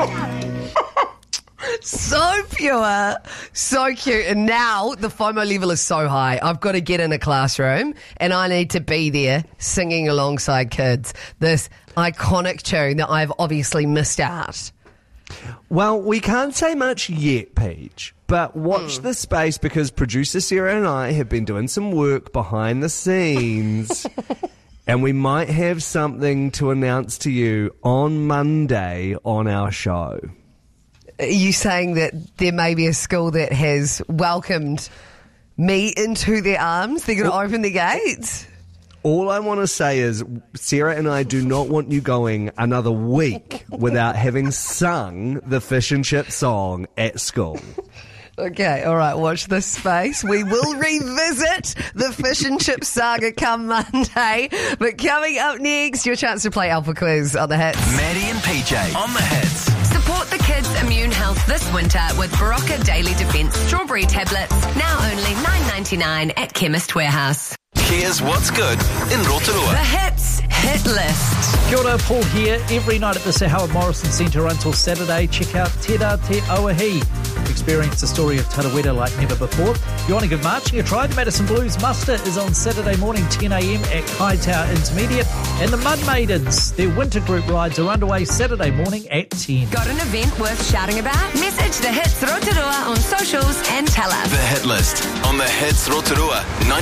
So pure, so cute. And now the FOMO level is so high. I've got to get in a classroom and I need to be there singing alongside kids this iconic tune that I've obviously missed out. Well, we can't say much yet, Paige, but watch this space because producer Sarah and I have been doing some work behind the scenes and we might have something to announce to you on Monday on our show. Are you saying that there may be a school that has welcomed me into their arms? They're going to open the gates? All I want to say is Sarah and I do not want you going another week without having sung the fish and chip song at school. Okay, all right, watch this space. We will revisit the fish and chip saga come Monday. But coming up next, your chance to play Alpha Quiz on the Hits. Maddie and PJ on the Hits. Support the kids' immune health this winter with Barocca Daily Defence Strawberry Tablets, now only $9.99 at Chemist Warehouse. Here's what's good in Rotorua. The Hits Hit List. Kia ora, Paul here. Every night at the Sir Howard Morrison Centre until Saturday, check out Te Ra Te Auahi. Experience the story of Tarawera like never before. If you want to give marching a try, the Madison Blues muster is on Saturday morning 10am at Hightower Intermediate. And the Mud Maidens, their winter group rides are underway Saturday morning at 10. Got an event worth shouting about? Message the Hits Rotorua on socials and tell us. The Hit List on the Hits Rotorua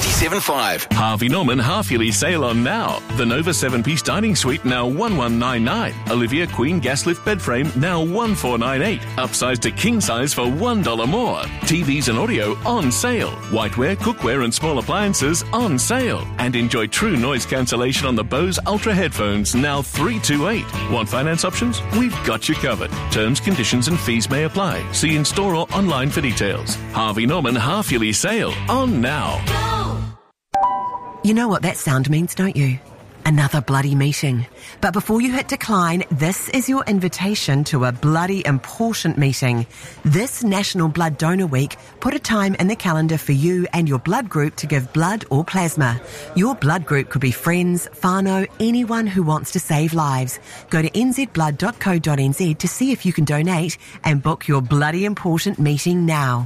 97.5. Harvey Norman half-yearly sale on now. The Nova 7-piece dining suite now $1,199. Olivia Queen gas lift bed frame now $1,498. Upsized to king size for $1 more. TVs and audio on sale. Whiteware, cookware and small appliances on sale. And enjoy true noise cancellation on the Bose Ultra headphones now $328. Want finance options? We've got you covered. Terms, conditions and fees may apply. See in store or online for details. Harvey Norman half-yearly sale on now. You know what that sound means, don't you? Another bloody meeting. But before you hit decline, this is your invitation to a bloody important meeting. This National Blood Donor Week, put a time in the calendar for you and your blood group to give blood or plasma. Your blood group could be friends, whānau, anyone who wants to save lives. Go to nzblood.co.nz to see if you can donate and book your bloody important meeting now.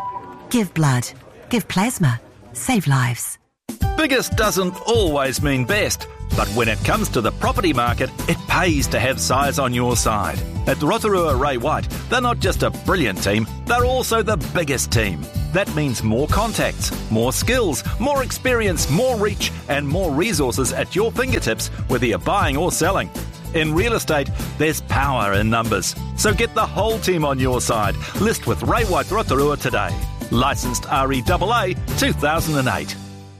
Give blood. Give plasma. Save lives. Biggest doesn't always mean best, but when it comes to the property market, it pays to have size on your side. At Rotorua Ray White, they're not just a brilliant team, they're also the biggest team. That means more contacts, more skills, more experience, more reach, and more resources at your fingertips, whether you're buying or selling. In real estate, there's power in numbers. So get the whole team on your side. List with Ray White Rotorua today. Licensed REAA 2008.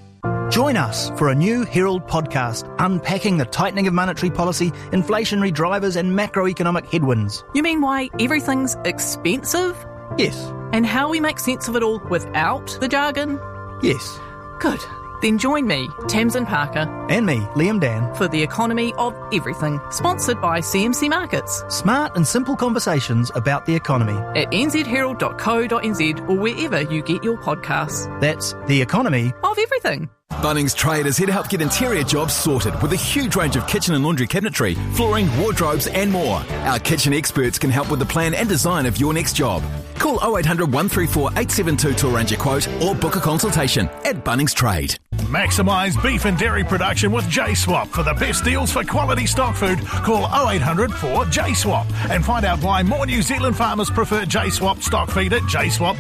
Join us for a new Herald podcast unpacking the tightening of monetary policy, inflationary drivers and macroeconomic headwinds. You mean why everything's expensive? Yes. And how we make sense of it all without the jargon? Yes. Good. Then join me, Tamsin Parker. And me, Liam Dan. For the economy of everything. Sponsored by CMC Markets. Smart and simple conversations about the economy. At nzherald.co.nz or wherever you get your podcasts. That's the economy of everything. Bunnings Trade is here to help get interior jobs sorted with a huge range of kitchen and laundry cabinetry, flooring, wardrobes and more. Our kitchen experts can help with the plan and design of your next job. Call 0800 134 872 to arrange a quote or book a consultation at Bunnings Trade. Maximise beef and dairy production with J-Swap. For the best deals for quality stock food, call 0800 4 J-Swap and find out why more New Zealand farmers prefer J-Swap stock feed at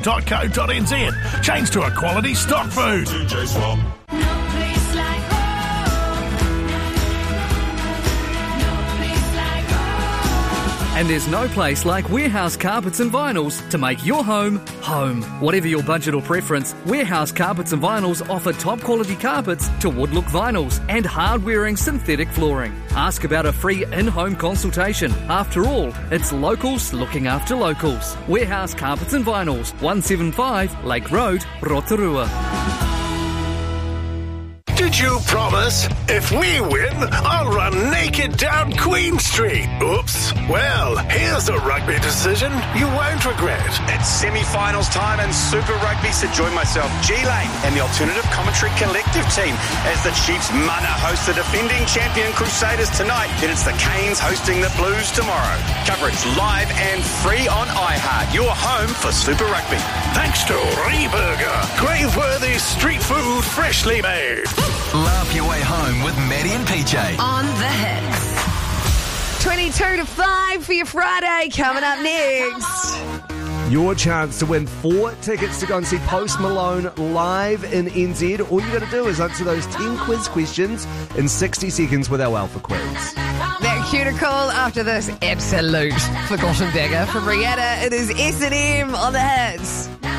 jswap.co.nz. Change to a quality stock food. J-Swap. And there's no place like Warehouse Carpets and Vinyls to make your home, home. Whatever your budget or preference, Warehouse Carpets and Vinyls offer top quality carpets to wood look vinyls and hard-wearing synthetic flooring. Ask about a free in-home consultation. After all, it's locals looking after locals. Warehouse Carpets and Vinyls, 175 Lake Road, Rotorua. Did you promise? If we win, I'll run naked down Queen Street. Oops. Well, here's Here's a rugby decision you won't regret. It's semi-finals time in Super Rugby, so join myself, G-Lane, and the Alternative Commentary Collective team as the Chiefs Mana host the defending champion Crusaders tonight. Then it's the Canes hosting the Blues tomorrow. Coverage live and free on iHeart, your home for Super Rugby. Thanks to Reburger, Graveworthy street food freshly made. Laugh your way home with Maddie and PJ. On the Hits. 22 to 5 for your Friday. Coming up next. Your chance to win 4 tickets to go and see Post Malone live in NZ. All you got to do is answer those 10 quiz questions in 60 seconds with our Alpha Quiz. That cuticle after this absolute forgotten dagger from Rihanna. It is S&M on the Hits.